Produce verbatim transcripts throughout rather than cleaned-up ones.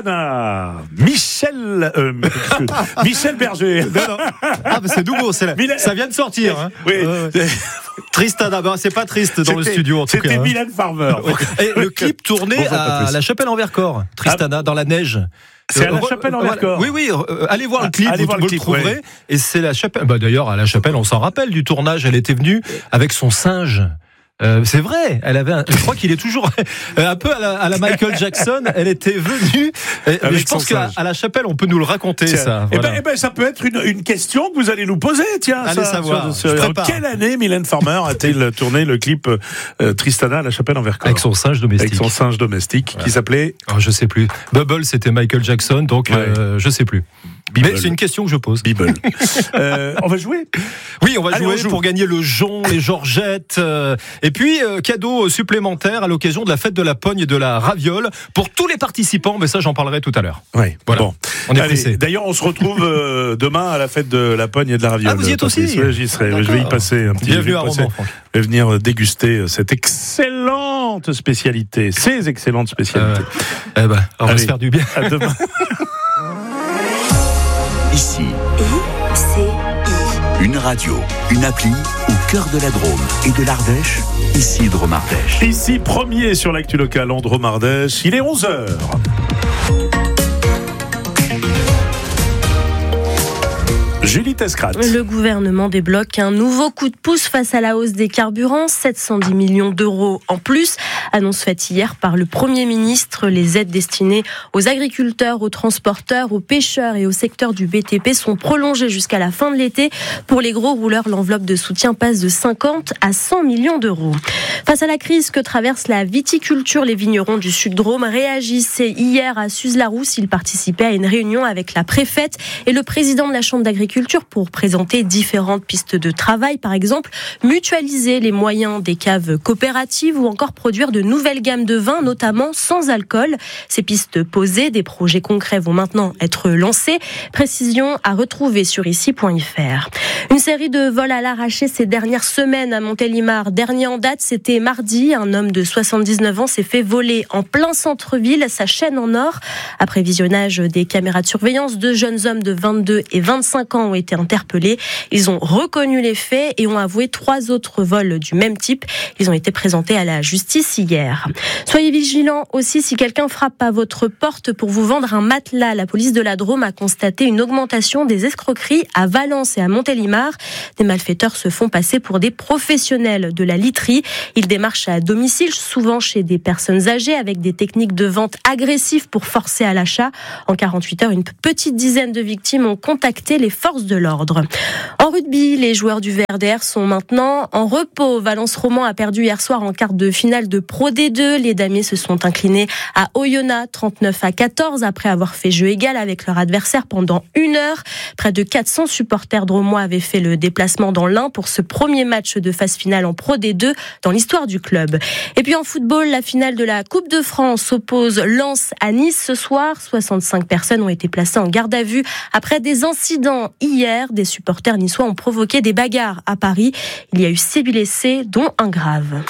Tristana, Michel, euh, Michel Berger. Non, non. Ah, bah c'est nouveau, c'est là. Mylène... ça vient de sortir. Hein. Oui. Euh, Tristana, ben, c'est pas triste dans le studio en tout c'était cas. C'était Mylène Farmer. Et le clip tourné bon, à la Chapelle-en-Vercors, Tristana, ah, dans la neige. C'est à la Chapelle-en-Vercors. Oui, oui, euh, allez voir le clip, allez vous, voir vous le, clip, le trouverez. Ouais. Et c'est la Chapelle. Bah, d'ailleurs, à la Chapelle, on s'en rappelle du tournage, elle était venue avec son singe. Euh, c'est vrai, elle avait un, je crois qu'il est toujours un peu à la, à la Michael Jackson. Elle était venue. Et, mais je pense qu'à à la Chapelle, on peut nous le raconter. Tiens. Ça. Et, voilà. ben, et ben, ça peut être une, une question que vous allez nous poser. Tiens, allez ça, savoir. Sur, sur, en quelle année Mylène Farmer a-t-elle tourné le clip euh, Tristana à la Chapelle-en-Vercors avec son singe domestique, avec son singe domestique ouais. qui s'appelait. Oh, je sais plus. Bubble, c'était Michael Jackson, donc ouais. euh, je sais plus. Bible. Mais c'est une question que je pose. Bible. euh, on va jouer. Oui, on va Allez, jouer on joue. pour gagner le jonc, les Georgettes. Euh, et puis, euh, cadeau supplémentaire à l'occasion de la fête de la pogne et de la raviole pour tous les participants. Mais ça, j'en parlerai tout à l'heure. Oui, voilà. Bon. On est Allez, pressé. D'ailleurs, on se retrouve euh, demain à la fête de la pogne et de la raviole. Ah, vous y êtes aussi? Oui, j'y serai. D'accord. Je vais y passer un petit peu. Bienvenue à Romans, Franck. Je vais venir déguster cette excellente spécialité. Ces excellentes spécialités. Euh, eh ben, on Allez, va se faire du bien. À demain. Ici, I C I. Une radio, une appli au cœur de la Drôme et de l'Ardèche. Ici Drôme-Ardèche. Ici, premier sur l'actu locale en Drôme-Ardèche. Il est onze heures. Julie Tescrat. Le gouvernement débloque un nouveau coup de pouce face à la hausse des carburants, sept cent dix millions d'euros en plus. Annonce faite hier par le Premier ministre. Les aides destinées aux agriculteurs, aux transporteurs, aux pêcheurs et au secteur du B T P sont prolongées jusqu'à la fin de l'été. Pour les gros rouleurs, l'enveloppe de soutien passe de cinquante à cent millions d'euros. Face à la crise que traverse la viticulture, les vignerons du Sud-Drôme réagissaient hier à Suze-la-Rousse. Ils participaient à une réunion avec la préfète et le président de la Chambre d'agriculture pour présenter différentes pistes de travail, par exemple mutualiser les moyens des caves coopératives ou encore produire de nouvelles gammes de vins, notamment sans alcool. Ces pistes posées, des projets concrets vont maintenant être lancés. Précision à retrouver sur ici point f r. Une série de vols à l'arraché ces dernières semaines à Montélimar. Dernier en date, c'était mardi. Un homme de soixante-dix-neuf ans s'est fait voler en plein centre-ville sa chaîne en or. Après visionnage des caméras de surveillance, deux jeunes hommes de vingt-deux et vingt-cinq ans ont été interpellés. Ils ont reconnu les faits et ont avoué trois autres vols du même type. Ils ont été présentés à la justice hier. Soyez vigilants aussi si quelqu'un frappe à votre porte pour vous vendre un matelas. La police de la Drôme a constaté une augmentation des escroqueries à Valence et à Montélimar. Des malfaiteurs se font passer pour des professionnels de la literie. Ils démarchent à domicile, souvent chez des personnes âgées, avec des techniques de vente agressives pour forcer à l'achat. En quarante-huit heures, une petite dizaine de victimes ont contacté les forces de l'ordre. En rugby, les joueurs du V R D R sont maintenant en repos. Valence Roman a perdu hier soir en quart de finale de Pro D deux. Les damiers se sont inclinés à Oyonnax trente-neuf à quatorze après avoir fait jeu égal avec leur adversaire pendant une heure. Près de quatre cents supporters drômois avaient fait le déplacement dans l'Ain pour ce premier match de phase finale en Pro D deux dans l'histoire du club. Et puis en football, la finale de la Coupe de France oppose Lens à Nice ce soir. soixante-cinq personnes ont été placées en garde à vue après des incidents hier. Des supporters niçois ont provoqué des bagarres à Paris. Il y a eu six blessés, dont un grave.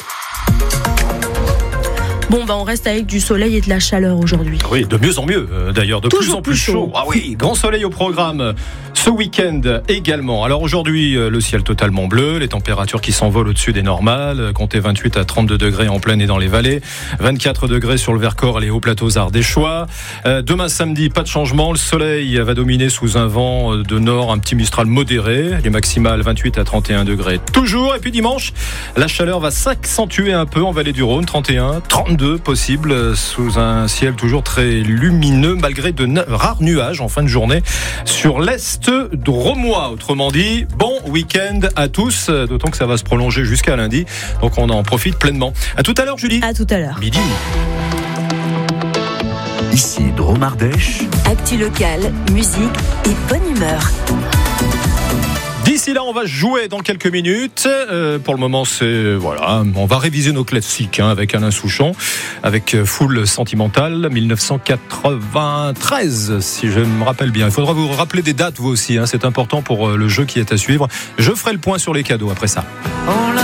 Bon, bah on reste avec du soleil et de la chaleur aujourd'hui. Oui, de mieux en mieux, euh, d'ailleurs, de Toujours plus en plus, plus chaud. chaud. Ah oui, grand soleil au programme ce week-end également. Alors aujourd'hui, euh, le ciel totalement bleu, les températures qui s'envolent au-dessus des normales, comptez vingt-huit à trente-deux degrés en plaine et dans les vallées, vingt-quatre degrés sur le Vercors et les hauts plateaux ardéchois. Euh, demain samedi, pas de changement, le soleil va dominer sous un vent de nord, un petit mistral modéré, les maximales vingt-huit à trente et un degrés toujours. Et puis dimanche, la chaleur va s'accentuer un peu en vallée du Rhône, trente et un, trente-deux possible sous un ciel toujours très lumineux malgré de ne- rares nuages en fin de journée sur l'est drômois. Autrement dit, bon week-end à tous, d'autant que ça va se prolonger jusqu'à lundi, donc on en profite pleinement. À tout à l'heure, Julie. À tout à l'heure. Midi. Ici Drôme-Ardèche. Actu locale, musique et bonne humeur. D'ici là, on va jouer dans quelques minutes. Euh, pour le moment, c'est voilà, on va réviser nos classiques hein, avec Alain Souchon, avec Foule Sentimentale, dix-neuf cent quatre-vingt-treize, si je me rappelle bien. Il faudra vous rappeler des dates, vous aussi. Hein, c'est important pour le jeu qui est à suivre. Je ferai le point sur les cadeaux après ça.